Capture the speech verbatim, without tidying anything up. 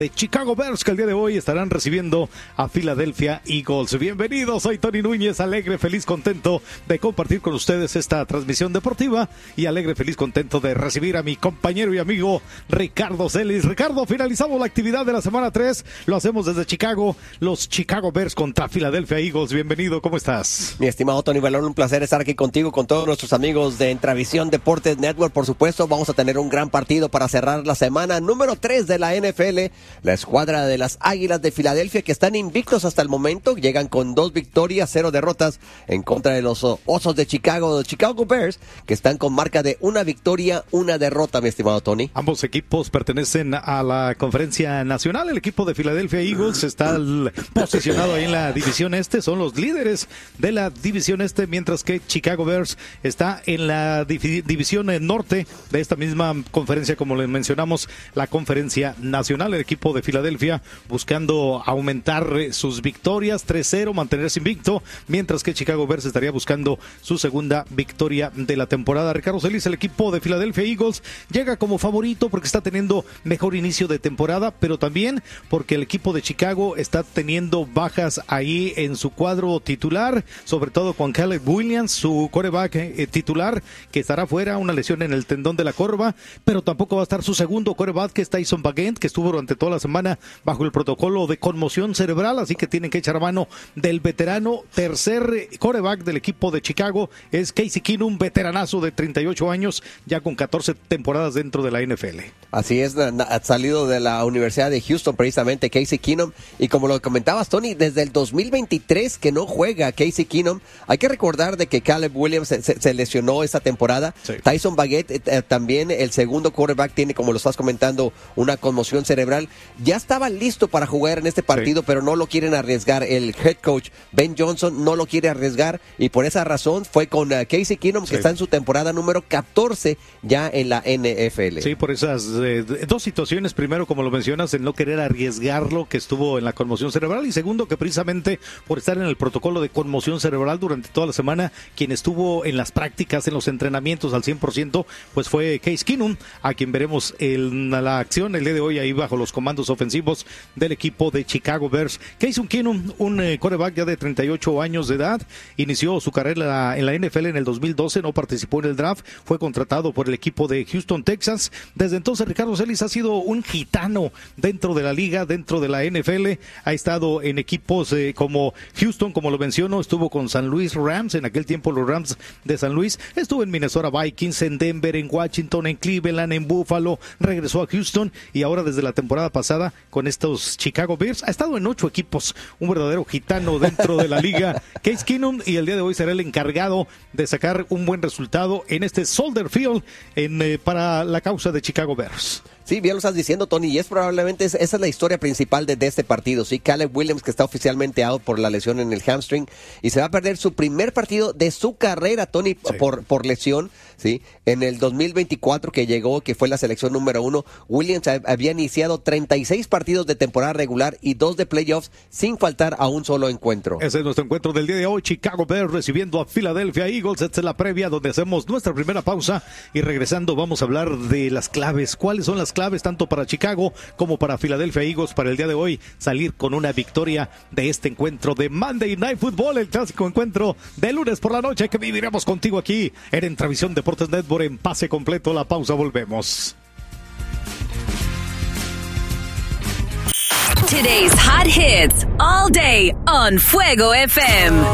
de Chicago Bears, que el día de hoy estarán recibiendo a Philadelphia Eagles. Bienvenidos, soy Tony Núñez, alegre, feliz, contento de compartir con ustedes esta transmisión deportiva y alegre, feliz, contento de recibir a mi compañero y amigo Ricardo Celis. Ricardo, finalizamos la actividad de la semana tres, lo hacemos desde Chicago, los Chicago Bears contra Philadelphia Eagles. Bienvenido, ¿cómo estás? Mi estimado Tony Balón, un placer estar aquí contigo, con todos nuestros amigos de Entravisión Deportes Network. Por supuesto, vamos a tener un gran partido para cerrar la semana número tres de la N F L. La escuadra de las Águilas de Filadelfia, que están invictos hasta el momento, llegan con dos victorias, cero derrotas en contra de los Osos de Chicago, los Chicago Bears, que están con marca de una victoria, una derrota, mi estimado Tony. Ambos equipos pertenecen a la Conferencia Nacional. El equipo de Philadelphia Eagles está posicionado ahí en la División Este, son los líderes de la División Este, mientras que Chicago Bears está en la División Norte de esta misma conferencia, como les mencionamos, la Conferencia Nacional. El equipo de Philadelphia buscando aumentar sus victorias, tres cero, mantenerse invicto, mientras que Chicago Bears estaría buscando su segunda victoria de la temporada. Ricardo Celis, el equipo de Philadelphia Eagles llega como favorito porque está teniendo mejor inicio de temporada, pero también porque el equipo de Chicago está teniendo bajas ahí en su cuadro titular, sobre todo con Caleb Williams, su quarterback eh, titular, que estará fuera, una lesión en el tendón de la corva, pero tampoco va a estar su segundo quarterback, que es Tyson Bagent, que estuvo durante toda la semana bajo el protocolo de conmoción cerebral, así que tienen que echar mano del veterano. Tercer quarterback del equipo de Chicago es Casey Keenum, veteranazo de treinta y ocho años, ya con catorce temporadas dentro de la N F L. Así es, ha salido de la Universidad de Houston precisamente Casey Keenum, y como lo comentabas, Tony, desde el dos mil veintitrés que no juega Casey Keenum. Hay que recordar de que Caleb Williams se, se lesionó esta temporada. Sí. Tyson Bagent eh, también, el segundo quarterback, tiene, como lo estás comentando, una conmoción cerebral. Ya estaba listo para jugar en este partido, sí, pero no lo quieren arriesgar. El head coach Ben Johnson no lo quiere arriesgar, y por esa razón fue con uh, Casey Keenum, sí, que está en su temporada número catorce ya en la N F L. Sí, por esas eh, dos situaciones. Primero, como lo mencionas, el no querer arriesgarlo, que estuvo en la conmoción cerebral, y segundo, que precisamente por estar en el protocolo de conmoción cerebral durante toda la semana, quien estuvo en las prácticas, en los entrenamientos al cien por ciento, pues fue Casey Keenum, a quien veremos en la acción el día de hoy ahí bajo los comandos ofensivos del equipo de Chicago Bears. Casey Keenum, un eh, quarterback ya de treinta y ocho años de edad, inició su carrera en la N F L en el dos mil doce, no participó en el draft, fue contratado por el equipo de Houston Texans. Desde entonces, Ricardo Celis ha sido un gitano dentro de la liga, dentro de la N F L, ha estado en equipos eh, como Houston, como lo menciono, estuvo con San Luis Rams, en aquel tiempo los Rams de San Luis, estuvo en Minnesota Vikings, en Denver, en Washington, en Cleveland, en Buffalo, regresó a Houston, y ahora desde la temporada pasada con estos Chicago Bears ha estado en ocho equipos, un verdadero gitano dentro de la liga, Casey Keenum, y el día de hoy será el encargado de sacar un buen resultado en este Soldier Field en, eh, para la causa de Chicago Bears. Sí, bien lo estás diciendo, Tony, y es probablemente esa es la historia principal de, de este partido. Sí, Caleb Williams, que está oficialmente out por la lesión en el hamstring, y se va a perder su primer partido de su carrera, Tony, sí, por, por lesión. Sí, en el dos mil veinticuatro que llegó, que fue la selección número uno, Williams había iniciado treinta y seis partidos de temporada regular y dos de playoffs sin faltar a un solo encuentro. Ese es nuestro encuentro del día de hoy, Chicago Bears recibiendo a Philadelphia Eagles. Esta es la previa donde hacemos nuestra primera pausa, y regresando vamos a hablar de las claves. ¿Cuáles son las claves tanto para Chicago como para Philadelphia Eagles para el día de hoy salir con una victoria de este encuentro de Monday Night Football, el clásico encuentro de lunes por la noche que viviremos contigo aquí en Entravisión Deportes Network en pase completo? La pausa, volvemos. Today's hot hits all day on Fuego F M.